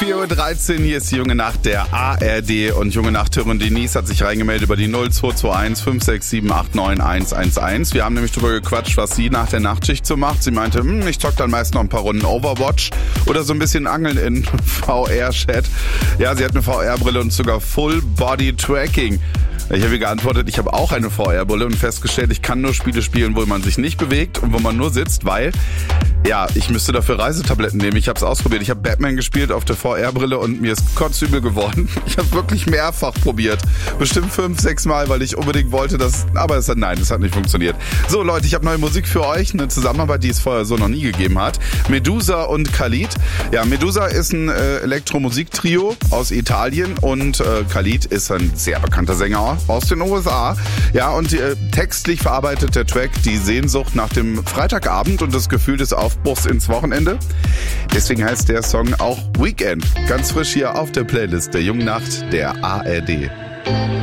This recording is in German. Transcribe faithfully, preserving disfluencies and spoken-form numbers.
vier Uhr dreizehn, hier ist die Junge Nacht der A R D und Junge Nacht-Hörerin Denise hat sich reingemeldet über die null zwei zwei eins fünf sechs sieben acht neun eins eins eins. Wir haben nämlich drüber gequatscht, was sie nach der Nachtschicht so macht. Sie meinte, hm, ich zock dann meist noch ein paar Runden Overwatch oder so ein bisschen Angeln in V R-Chat. Ja, sie hat eine V R-Brille und sogar Full-Body-Tracking. Ich habe ihr geantwortet, ich habe auch eine V R-Brille und festgestellt, ich kann nur Spiele spielen, wo man sich nicht bewegt und wo man nur sitzt, weil, ja, ich müsste dafür Reisetabletten nehmen. Ich habe es ausprobiert. Ich habe Batman gespielt auf der V R-Brille und mir ist kotzübel geworden. Ich habe wirklich mehrfach probiert. Bestimmt fünf, sechs Mal, weil ich unbedingt wollte, dass, aber es hat, nein, es hat nicht funktioniert. So Leute, ich habe neue Musik für euch, eine Zusammenarbeit, die es vorher so noch nie gegeben hat. Medusa und Khalid. Ja, Medusa ist ein äh, Elektromusiktrio aus Italien und äh, Khalid ist ein sehr bekannter Sänger aus den U S A. Ja, und äh, textlich verarbeitet der Track die Sehnsucht nach dem Freitagabend und das Gefühl des Aufbruchs ins Wochenende. Deswegen heißt der Song auch Weekend. Ganz frisch hier auf der Playlist der Jungen Nacht der A R D.